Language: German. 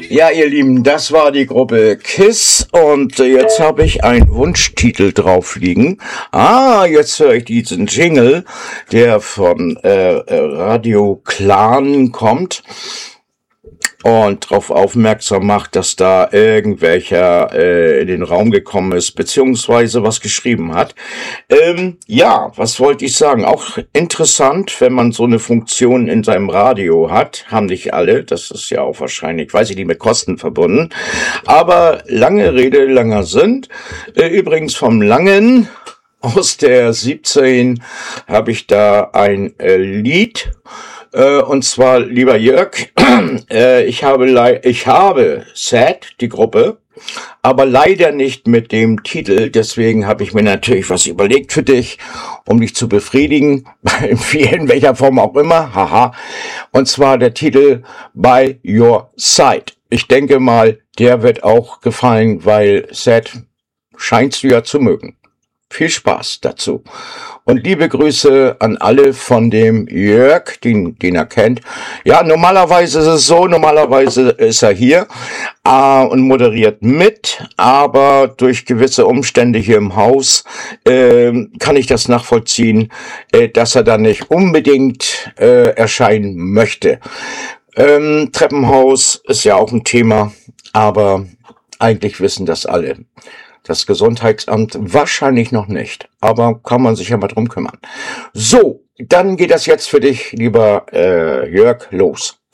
Ja, ihr Lieben, das war die Gruppe KISS und jetzt habe ich einen Wunschtitel drauf liegen. Jetzt höre ich diesen Jingle, der von Radio Clan kommt und darauf aufmerksam macht, dass da irgendwelcher in den Raum gekommen ist, beziehungsweise was geschrieben hat. Was wollte ich sagen? Auch interessant, wenn man so eine Funktion in seinem Radio hat. Haben nicht alle, das ist ja auch wahrscheinlich, weiß ich nicht, mit Kosten verbunden. Aber lange Rede, langer Sinn. Übrigens vom Langen aus der 17 habe ich da ein Lied. Und zwar, lieber Jörg, ich habe Sad, die Gruppe, aber leider nicht mit dem Titel. Deswegen habe ich mir natürlich was überlegt für dich, um dich zu befriedigen, in welcher Form auch immer. Haha. Und zwar der Titel By Your Side. Ich denke mal, der wird auch gefallen, weil Sad scheinst du ja zu mögen. Viel Spaß dazu. Und liebe Grüße an alle von dem Jörg, den er kennt. Ja, normalerweise ist es so, normalerweise ist er hier und moderiert mit, aber durch gewisse Umstände hier im Haus kann ich das nachvollziehen, dass er da nicht unbedingt erscheinen möchte. Treppenhaus ist ja auch ein Thema, aber eigentlich wissen das alle. Das Gesundheitsamt wahrscheinlich noch nicht, aber kann man sich ja mal drum kümmern. So, dann geht das jetzt für dich, lieber Jörg, los.